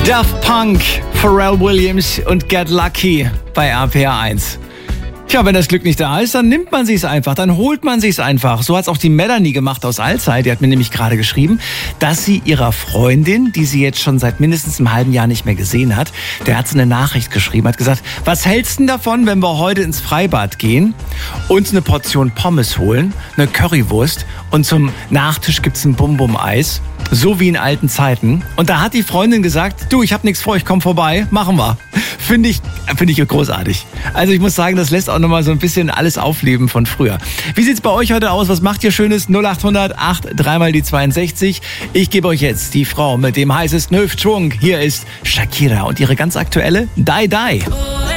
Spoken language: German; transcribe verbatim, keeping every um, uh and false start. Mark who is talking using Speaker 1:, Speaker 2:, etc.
Speaker 1: Daft Punk, Pharrell Williams und Get Lucky bei R P R eins. Tja, wenn das Glück nicht da ist, dann nimmt man sich's einfach, dann holt man sich's einfach. So hat's auch die Melanie gemacht aus Alzey. Die hat mir nämlich gerade geschrieben, dass sie ihrer Freundin, die sie jetzt schon seit mindestens einem halben Jahr nicht mehr gesehen hat, der hat sie eine Nachricht geschrieben, hat gesagt, was hältst du denn davon, wenn wir heute ins Freibad gehen, uns eine Portion Pommes holen, eine Currywurst und zum Nachtisch gibt's ein Bum-Bum-Eis, so wie in alten Zeiten. Und da hat die Freundin gesagt, du, ich hab nichts vor, ich komm vorbei, machen wir. Finde ich, finde ich großartig. Also ich muss sagen, das lässt auch nochmal so ein bisschen alles aufleben von früher. Wie sieht's bei euch heute aus? Was macht ihr Schönes? null acht hundert acht drei mal die zweiundsechzig. Ich gebe euch jetzt die Frau mit dem heißesten Hüftschwung. Hier ist Shakira und ihre ganz aktuelle Die Die.